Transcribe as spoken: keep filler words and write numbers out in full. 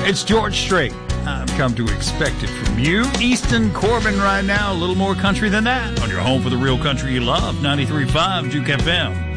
It's George Strait. I've come to expect it from you. Easton Corbin right now, a little more country than that. On your home for the real country you love, ninety-three point five Duke F M.